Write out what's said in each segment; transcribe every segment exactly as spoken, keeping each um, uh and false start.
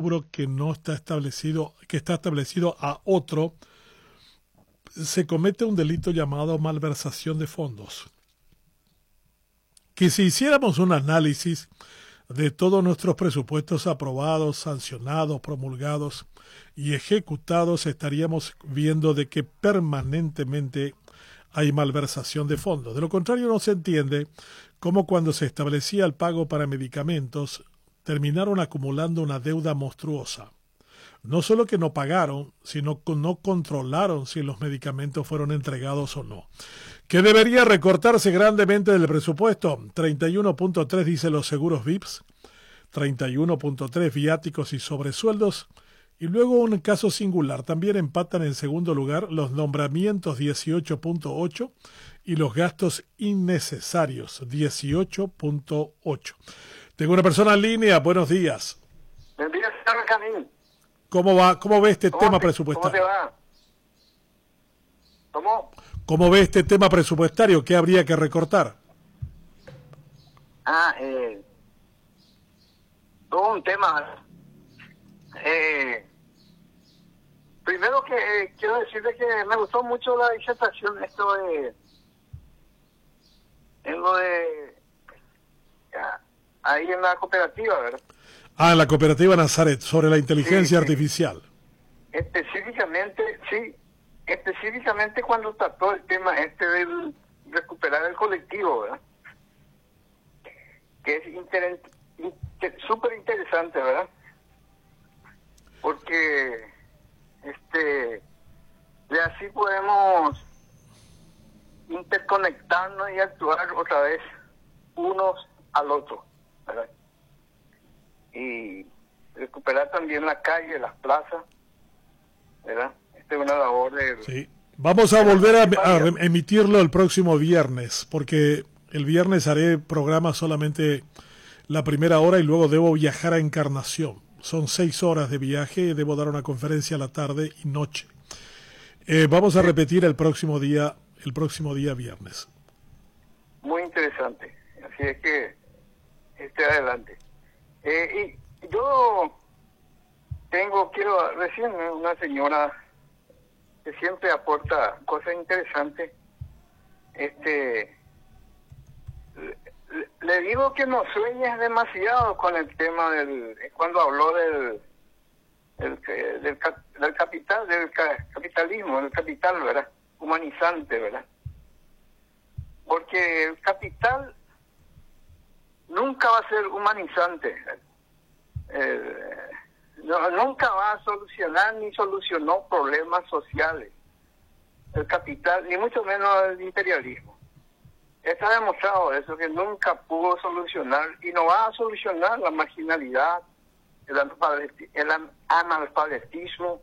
rubro que no está establecido, que está establecido a otro, se comete un delito llamado malversación de fondos. Que si hiciéramos un análisis de todos nuestros presupuestos aprobados, sancionados, promulgados y ejecutados, estaríamos viendo de que permanentemente hay malversación de fondos. De lo contrario, no se entiende cómo cuando se establecía el pago para medicamentos, terminaron acumulando una deuda monstruosa. No solo que no pagaron, sino que no controlaron si los medicamentos fueron entregados o no. ¿Qué debería recortarse grandemente del presupuesto? treinta y uno punto tres dice los seguros V I P S, treinta y uno punto tres viáticos y sobresueldos, y luego un caso singular. También empatan en segundo lugar los nombramientos dieciocho punto ocho y los gastos innecesarios dieciocho punto ocho. Tengo una persona en línea. Buenos días. Buenos días, señor Canín. ¿Cómo va? ¿Cómo ve este ¿Cómo tema te, presupuestario? ¿Cómo te va? ¿Cómo? ¿Cómo ve este tema presupuestario? ¿Qué habría que recortar? Ah, eh, todo un tema. Eh, primero que eh, quiero decirle que me gustó mucho la disertación, esto de, en lo de, ya, ahí en la cooperativa, ¿verdad? Ah, en la cooperativa Nazaret, sobre la inteligencia Sí, sí. artificial. Específicamente, sí, específicamente cuando trató el tema este del recuperar el colectivo, ¿verdad? Que es inter, inter, súper interesante, ¿verdad? Porque este de así podemos interconectarnos y actuar otra vez unos al otro, ¿verdad? Y recuperar también la calle, las plazas, ¿verdad? Esta es una labor de... Sí. Vamos a volver a, a emitirlo el próximo viernes, porque el viernes haré programa solamente la primera hora y luego debo viajar a Encarnación. Son seis horas de viaje, debo dar una conferencia a la tarde y noche. Eh, vamos a repetir el próximo día, el próximo día viernes. Muy interesante. Así es que esté adelante. Eh, y yo tengo, quiero, recién una señora que siempre aporta cosas interesantes. Este, le, le digo que no sueñes demasiado con el tema del, cuando habló del, del, del, del capital, del capitalismo, del capital, ¿verdad? Humanizante, ¿verdad? Porque el capital nunca va a ser humanizante. Eh, no, nunca va a solucionar ni solucionó problemas sociales. El capital, ni mucho menos el imperialismo. Está demostrado eso, que nunca pudo solucionar y no va a solucionar la marginalidad, el analfabetismo, el analfabetismo.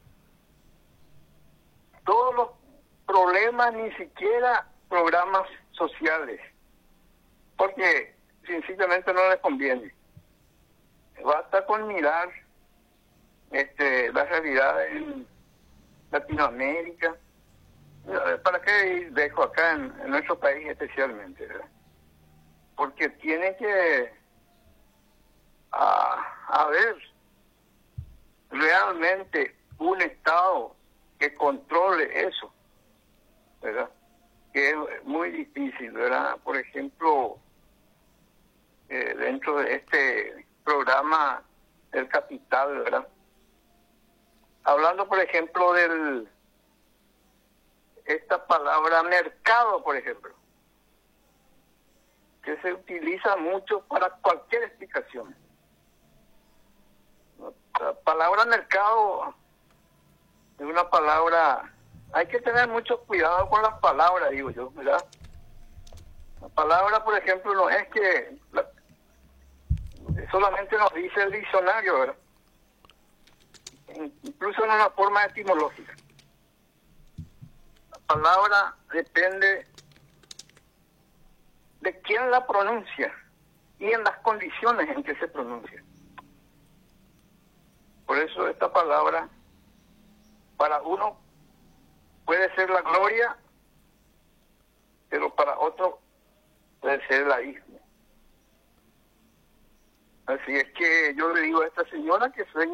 Todos los problemas, ni siquiera programas sociales, porque sencillamente no les conviene. Basta con mirar este, la realidad en Latinoamérica. ¿Para qué dejo acá en, en nuestro país especialmente, ¿verdad? Porque tiene que a, haber realmente un Estado que controle eso, ¿verdad? Que es muy difícil, ¿verdad? Por ejemplo, eh, dentro de este programa del capital, ¿verdad? Hablando, por ejemplo, del esta palabra mercado, por ejemplo, que se utiliza mucho para cualquier explicación. La palabra mercado es una palabra, hay que tener mucho cuidado con las palabras, digo yo, ¿verdad? La palabra, por ejemplo, no es que la, solamente nos dice el diccionario, ¿verdad? Incluso en una forma etimológica. La palabra depende de quién la pronuncia y en las condiciones en que se pronuncia. Por eso esta palabra para uno puede ser la gloria, pero para otro puede ser el abismo. Así es que yo le digo a esta señora que sueña